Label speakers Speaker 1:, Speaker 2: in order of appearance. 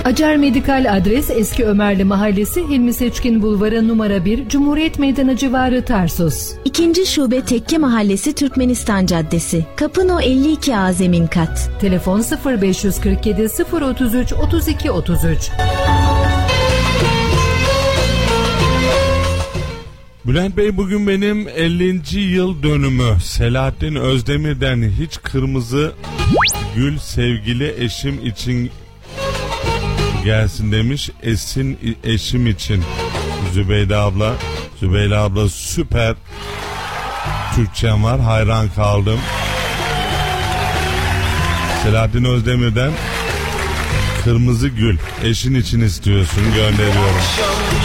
Speaker 1: Acar Medikal adres Eski Ömerli Mahallesi, Hilmi Seçkin Bulvarı numara 1, Cumhuriyet Meydanı civarı, Tarsus.
Speaker 2: İkinci şube Tekke Mahallesi, Türkmenistan Caddesi. Kapı No 52A, zemin kat.
Speaker 1: Telefon 0547 033 32 33.
Speaker 3: Bülent Bey, bugün benim 50. yıl dönümü. Selahattin Özdemir'den hiç kırmızı gül sevgili eşim için gelsin demiş. Eşim için. Zübeyde abla süper Türkçem var, hayran kaldım. Selahattin Özdemir'den kırmızı gül eşin için istiyorsun, gönderiyorum.